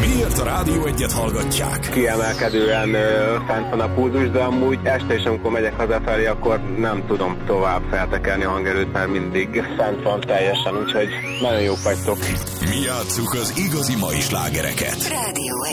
Miért a Rádió Egyet hallgatják? Kiemelkedően fent van a pulzus, de amúgy este is, amikor megyek hazafelé, akkor nem tudom tovább feltekerni a hangerőt, mert mindig fent van teljesen, úgyhogy nagyon jók vagytok. Mi játsszuk az igazi mai slágereket. Rádió